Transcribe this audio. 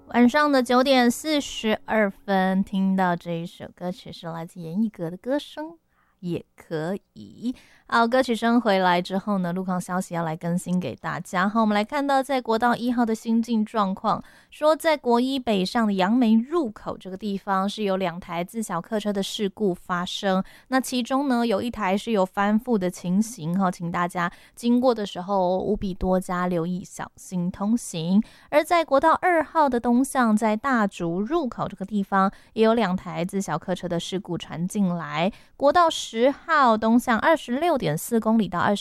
晚上的9:42，听到这一首歌曲是来自严艺格的歌声也可以。好，歌曲声回来之后呢，路况消息要来更新给大家。好，我们来看到在国道1号的新进状况，说在国一北上的杨梅入口这个地方是有2台自小客车的事故发生，那其中呢有一台是有翻覆的情形，请大家经过的时候务必多加留意，小心通行。而在国道2号的东向，在大竹入口这个地方也有2台自小客车的事故传进来，国道10号东向26.4公里到